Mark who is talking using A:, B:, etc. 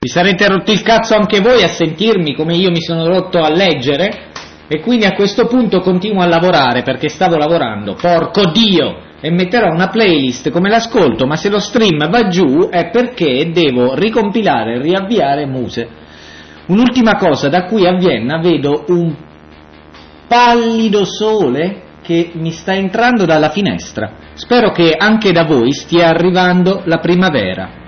A: Vi sarete rotti il cazzo anche voi a sentirmi come io mi sono rotto a leggere, e quindi a questo punto continuo a lavorare perché stavo lavorando, porco Dio, e metterò una playlist come l'ascolto, ma se lo stream va giù è perché devo ricompilare e riavviare Muse. Un'ultima cosa, da qui a Vienna vedo un pallido sole che mi sta entrando dalla finestra. Spero che anche da voi stia arrivando la primavera.